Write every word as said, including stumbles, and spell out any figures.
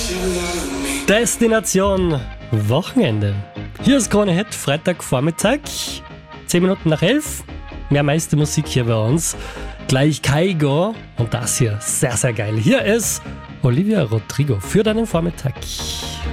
Destination Wochenende. Hier ist Krone Hit, Freitagvormittag, zehn Minuten nach elf. Mehr meiste Musik hier bei uns. Gleich Kaigo und das hier, sehr, sehr geil. Hier ist Olivia Rodrigo für deinen Vormittag.